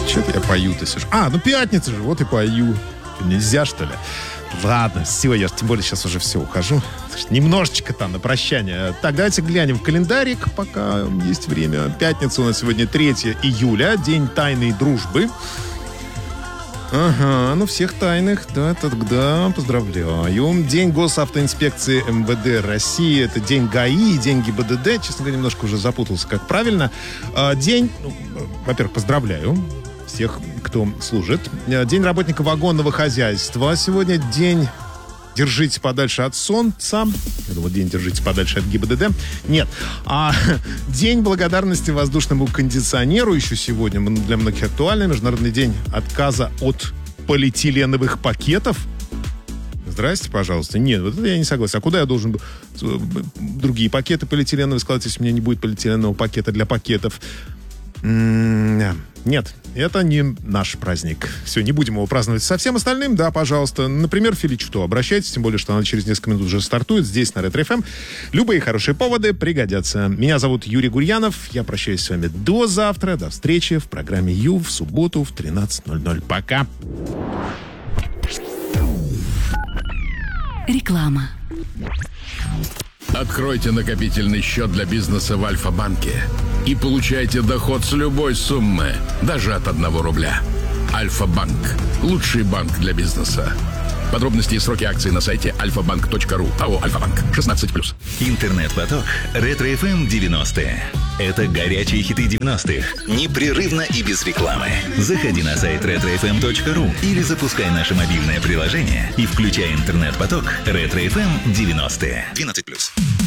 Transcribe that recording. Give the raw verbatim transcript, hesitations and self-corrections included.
Что-то я пою-то сижу. А, ну пятница же, вот и пою. Нельзя, что ли? Ладно, все, я тем более сейчас уже все, ухожу. Немножечко там на прощание. Так, давайте глянем в календарик, пока есть время. Пятница у нас сегодня третьего июля, день тайной дружбы. Ага, ну всех тайных, да, тогда поздравляю. День госавтоинспекции эм вэ дэ России, это день ГАИ, день гэ и бэ дэ дэ. Честно говоря, немножко уже запутался, как правильно. День, ну, во-первых, поздравляю всех, кто служит. День работника вагонного хозяйства. Сегодня день «Держите подальше от солнца». Я думал, день «Держите подальше от гэ и бэ дэ дэ». Нет. А день благодарности воздушному кондиционеру еще сегодня для многих актуальный. Международный день отказа от полиэтиленовых пакетов. Здрасте, пожалуйста. Нет, вот это я не согласен. А куда я должен другие пакеты полиэтиленовые складывать, если у меня не будет полиэтиленового пакета для пакетов? Нет, это не наш праздник. Все, не будем его праздновать со всем остальным. Да, пожалуйста. Например, Филичуту обращайтесь, тем более, что она через несколько минут уже стартует здесь, на Ретро эф эм. Любые хорошие поводы пригодятся. Меня зовут Юрий Гурьянов. Я прощаюсь с вами до завтра. До встречи в программе Ю в субботу в тринадцать ноль ноль. Пока. Реклама. Откройте накопительный счет для бизнеса в Альфа-банке и получайте доход с любой суммы, даже от одного рубля. Альфа-банк. Лучший банк для бизнеса. Подробности и сроки акций на сайте альфа банк точка ру. АО «Альфа-банк». шестнадцать плюс. Интернет-поток Ретро эф эм девяностые. Это горячие хиты девяностых. Непрерывно и без рекламы. Заходи на сайт ретро эф эм точка ру или запускай наше мобильное приложение и включай интернет-поток Ретро эф эм девяностые. двенадцать плюс.